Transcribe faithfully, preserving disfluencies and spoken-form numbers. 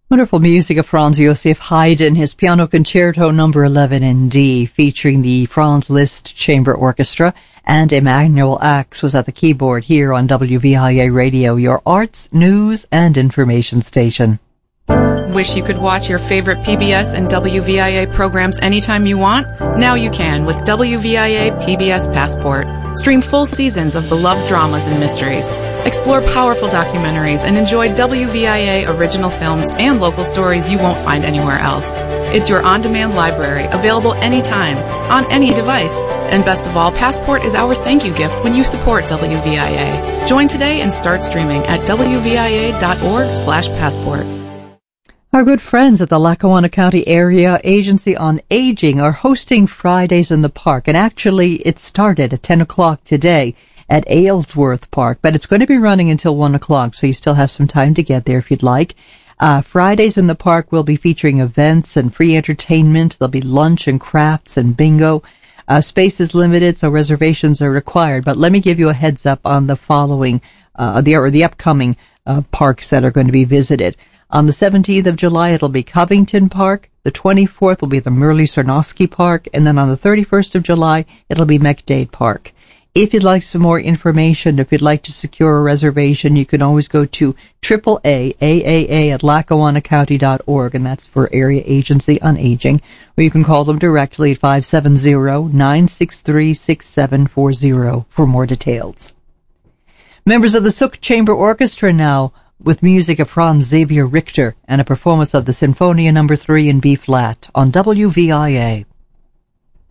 Wonderful music of Franz Josef Haydn, his Piano Concerto number eleven in D, featuring the Franz Liszt Chamber Orchestra, and Emmanuel Axe was at the keyboard here on W V I A Radio, your arts, news, and information station. Wish you could watch your favorite P B S and W V I A programs anytime you want? Now you can with W V I A P B S Passport. Stream full seasons of beloved dramas and mysteries. Explore powerful documentaries and enjoy W V I A original films and local stories you won't find anywhere else. It's your on-demand library, available anytime, on any device. And best of all, Passport is our thank you gift when you support W V I A. Join today and start streaming at W V I A dot org slash passport. Our good friends at the Lackawanna County Area Agency on Aging are hosting Fridays in the Park, and actually it started at ten o'clock today at Aylesworth Park, but it's going to be running until one o'clock, so you still have some time to get there if you'd like. Uh, Fridays in the Park will be featuring events and free entertainment. There'll be lunch and crafts and bingo. Uh, space is limited, so reservations are required, but let me give you a heads up on the following, uh, the, or the upcoming uh, parks that are going to be visited. On the seventeenth of July, it'll be Covington Park. The twenty-fourth will be the Merle-Sernowski Park. And then on the thirty-first of July, it'll be McDade Park. If you'd like some more information, if you'd like to secure a reservation, you can always go to triple A, A A A at Lackawanna County dot org, and that's for Area Agency on Aging. Or you can call them directly at five seven zero, nine six three, six seven four zero for more details. Members of the Sook Chamber Orchestra now, with music of Franz Xavier Richter and a performance of the Sinfonia number three in B-flat on W V I A.